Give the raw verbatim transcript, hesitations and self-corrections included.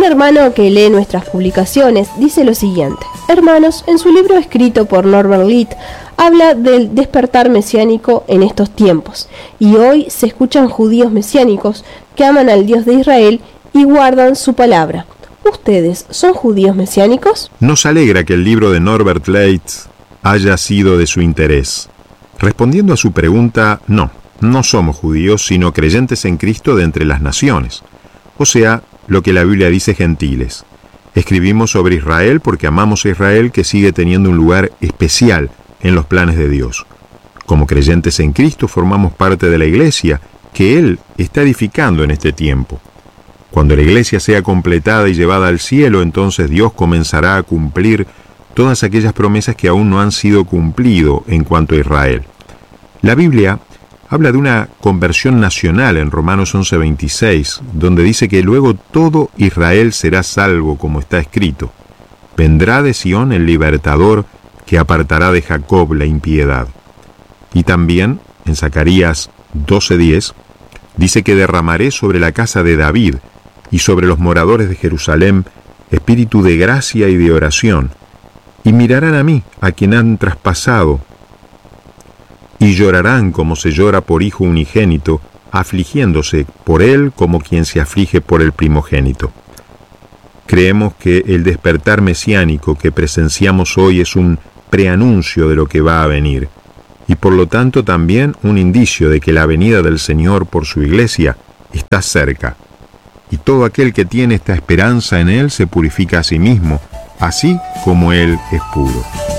hermano que lee nuestras publicaciones dice lo siguiente: hermanos, en su libro escrito por Norbert Litt, habla del despertar mesiánico en estos tiempos, y hoy se escuchan judíos mesiánicos que aman al Dios de Israel y guardan su palabra. ¿Ustedes son judíos mesiánicos? Nos alegra que el libro de Norbert Litt haya sido de su interés. Respondiendo a su pregunta, no, no somos judíos, sino creyentes en Cristo de entre las naciones, o sea, lo que la Biblia dice gentiles. Escribimos sobre Israel porque amamos a Israel, que sigue teniendo un lugar especial en los planes de Dios. Como creyentes en Cristo formamos parte de la iglesia que Él está edificando en este tiempo. Cuando la iglesia sea completada y llevada al cielo, entonces Dios comenzará a cumplir todas aquellas promesas que aún no han sido cumplidas en cuanto a Israel. La Biblia habla de una conversión nacional en Romanos once veintiséis, donde dice que luego todo Israel será salvo, como está escrito: vendrá de Sión el libertador que apartará de Jacob la impiedad. Y también en Zacarías doce diez dice que derramaré sobre la casa de David y sobre los moradores de Jerusalén espíritu de gracia y de oración, y mirarán a mí, a quien han traspasado, y llorarán como se llora por hijo unigénito, afligiéndose por él como quien se aflige por el primogénito. Creemos que el despertar mesiánico que presenciamos hoy es un preanuncio de lo que va a venir, y por lo tanto también un indicio de que la venida del Señor por su iglesia está cerca. Y todo aquel que tiene esta esperanza en Él se purifica a sí mismo, así como Él es puro.